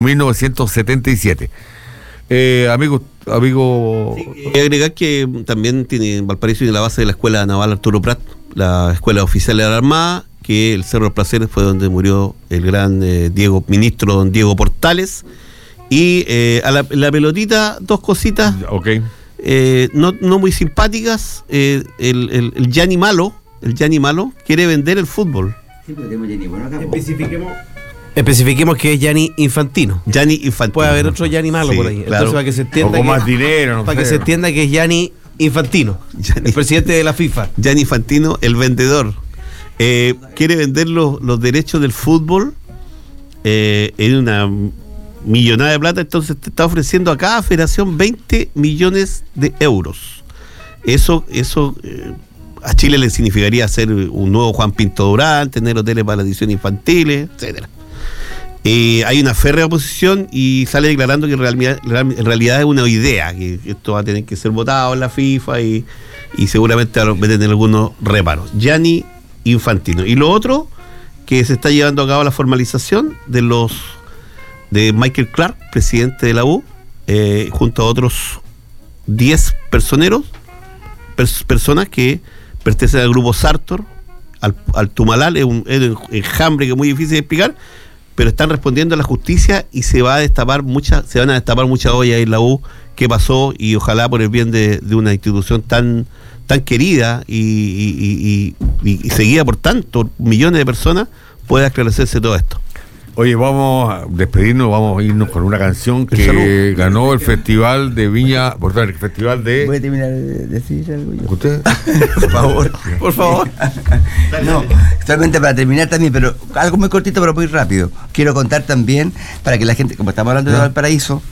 1977. Amigo. Sí, agregar que también Valparaíso tiene la base de la Escuela Naval Arturo Prat, la Escuela Oficial de la Armada, que el Cerro de los Placeres fue donde murió el gran ministro don Diego Portales. Y a la pelotita, dos cositas. Okay. No muy simpáticas. El Gianni Malo quiere vender el fútbol. Sí, pero tenemos Gianni bueno acá. Especifiquemos que es Gianni Infantino. Puede haber otro Gianni Malo, sí, por ahí. Claro. Entonces, para que se entienda. Poco más dinero, no para sé. que se entienda que es Gianni Infantino, el presidente de la FIFA. Gianni Infantino, el vendedor. Quiere vender los derechos del fútbol en una millonada de plata. Entonces te está ofreciendo a cada federación 20 millones de euros. Eso a Chile le significaría hacer un nuevo Juan Pinto Durán, tener hoteles para las ediciones infantiles, etcétera. Hay una férrea oposición y sale declarando que en realidad es una idea, que esto va a tener que ser votado en la FIFA y seguramente va a tener algunos reparos. Gianni Infantino. Y lo otro, que se está llevando a cabo la formalización de Michael Clark, presidente de la U, junto a otros 10 personas que pertenecen al grupo Sartor, al Tumalal. Es un enjambre que es muy difícil de explicar, pero están respondiendo a la justicia y se van a destapar muchas ollas en la U. ¿Qué pasó? Y ojalá, por el bien de una institución tan querida y seguida por tantos millones de personas, pueda esclarecerse todo esto. Oye, vamos a despedirnos, vamos a irnos con una canción que ganó el Festival de Viña, el Festival de... ¿Voy a terminar de decir algo yo? ¿Usted? Por favor. No, solamente para terminar también, pero algo muy cortito pero muy rápido. Quiero contar también, para que la gente, como estamos hablando de Valparaíso,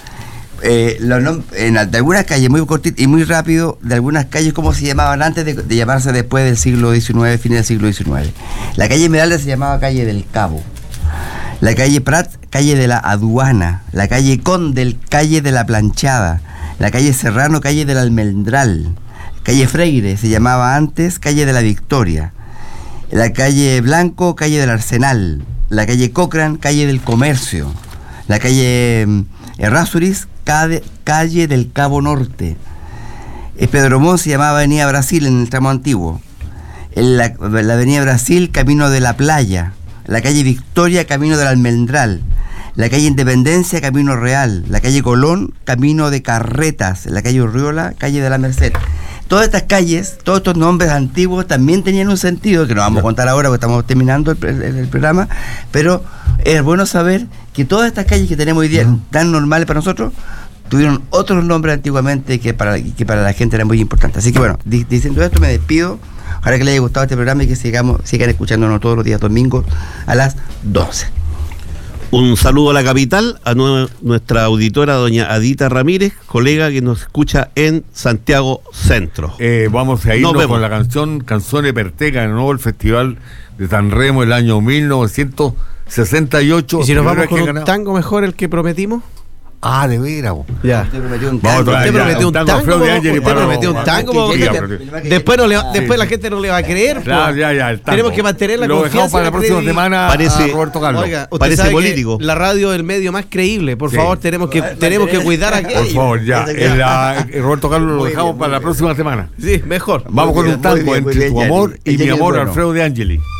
de algunas calles, muy cortito y muy rápido, de algunas calles como se llamaban antes de llamarse después del siglo XIX, fines del siglo XIX. La calle Esmeralda se llamaba calle del Cabo. La calle Prat, calle de la Aduana. La calle Condel, calle de la Planchada. La calle Serrano, calle del Almendral. Calle Freire se llamaba antes calle de la Victoria. La calle Blanco, calle del Arsenal. La calle Cochrane, calle del Comercio. La calle Errázuriz, calle del Cabo Norte. Pedro Montt se llamaba Avenida Brasil en el tramo antiguo. La Avenida Brasil, camino de la Playa. La calle Victoria, camino del Almendral. La calle Independencia, camino Real. La calle Colón, camino de Carretas. La calle Urriola, calle de la Merced. Todas estas calles, todos estos nombres antiguos también tenían un sentido, que no vamos a contar ahora porque estamos terminando el programa, pero es bueno saber que todas estas calles que tenemos hoy día, tan normales para nosotros, tuvieron otros nombres antiguamente que para la gente eran muy importantes. Así que bueno, diciendo esto me despido. Ojalá que les haya gustado este programa y que sigan escuchándonos todos los días domingos a las 12. Un saludo a la capital, a nuestra auditora doña Adita Ramírez, colega que nos escucha en Santiago Centro. Vamos a irnos con la canción Canzone Perteca, de nuevo el Festival de San Remo el año 1968. ¿Y si nos vamos con un tango mejor, el que prometimos? Ah, de veras. Ya. Usted prometió un tango. Usted prometió un tango. Después la gente no le va a creer. Claro, ya, tenemos que mantener la confianza. Lo dejamos para la próxima semana. Parece Roberto Carlos. Oiga, parece político. La radio es el medio más creíble. Por favor, tenemos que cuidar aquello. Por favor, ya. Roberto Carlos lo dejamos para la próxima semana. Sí, mejor. Vamos con un tango entre tu amor y mi amor, Alfredo De Angeli.